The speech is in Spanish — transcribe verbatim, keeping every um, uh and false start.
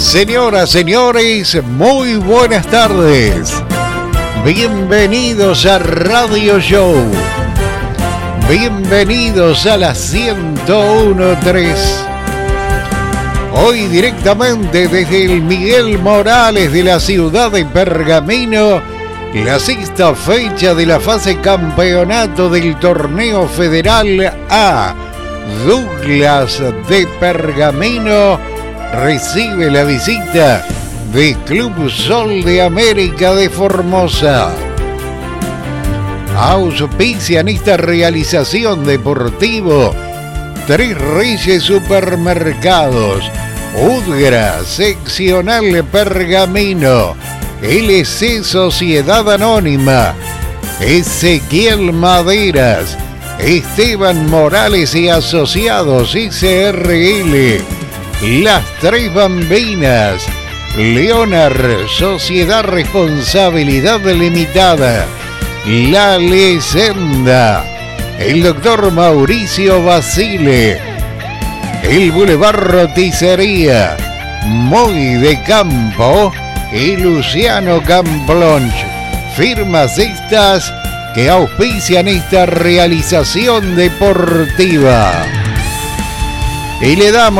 Señoras, señores, muy buenas tardes. Bienvenidos a Radio Show. Bienvenidos a la ciento uno punto tres. Hoy directamente desde el Miguel Morales de la ciudad de Pergamino, la sexta fecha de la fase campeonato del torneo federal A. Douglas de Pergamino recibe la visita de Club Sol de América de Formosa. Auspician esta realización deportivo Tres Reyes Supermercados, Udgra Seccional Pergamino, L C Sociedad Anónima, Ezequiel Maderas, Esteban Morales y Asociados S R L, Las Tres Bambinas, Leonar Sociedad Responsabilidad Limitada, La Leyenda, el doctor Mauricio Basile, el Boulevard Roticería, Moy de Campo y Luciano Camplonch. Firmas estas que auspician esta realización deportiva. Y le damos